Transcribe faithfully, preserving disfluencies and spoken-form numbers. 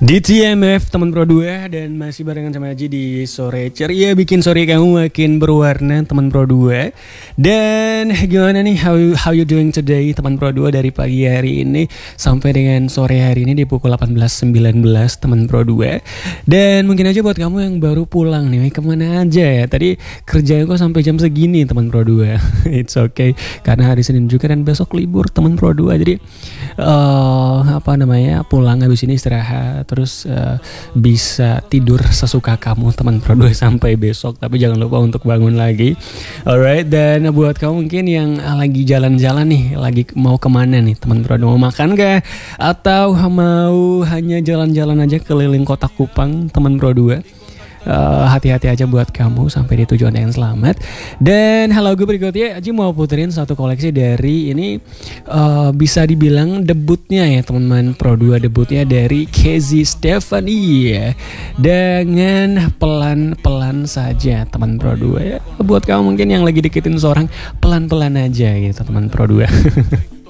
Di T M F teman Pro dua dan masih barengan sama Aji di sore ceria bikin sore kamu makin berwarna teman Pro dua. Dan gimana nih how you, how you doing today teman Pro dua dari pagi hari ini sampai dengan sore hari ini di pukul delapan belas sembilan belas teman Pro dua. Dan mungkin aja buat kamu yang baru pulang nih kemana aja ya. Tadi kerjanya kok sampai jam segini teman Pro dua. It's okay karena hari Senin juga dan besok libur teman Pro dua. Jadi uh, apa namanya pulang habis ini istirahat terus uh, bisa tidur sesuka kamu teman Pro dua sampai besok, tapi jangan lupa untuk bangun lagi. Alright, dan buat kamu mungkin yang lagi jalan-jalan nih, lagi mau kemana nih teman Pro dua, mau makan kah atau mau hanya jalan-jalan aja keliling kota Kupang teman Pro dua? Uh, hati-hati aja buat kamu sampai di tujuan yang selamat. Dan halo, gue berikutnya Aji mau puterin satu koleksi dari ini uh, bisa dibilang debutnya ya teman-teman Pro dua, debutnya dari Casey Stephanie ya, dengan pelan-pelan saja teman Pro dua ya. Buat kamu mungkin yang lagi deketin seorang, pelan-pelan aja gitu teman Pro dua.